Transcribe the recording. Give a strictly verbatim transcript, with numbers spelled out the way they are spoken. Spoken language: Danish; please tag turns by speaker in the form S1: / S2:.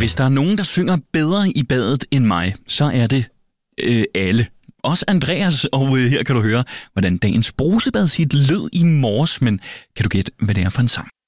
S1: hvis der er nogen, der synger bedre i badet end mig, så er det øh, alle. Også Andreas, og øh, her kan du høre, hvordan dagens brusebad sit lød i morges, men kan du gætte, hvad det er for en sang?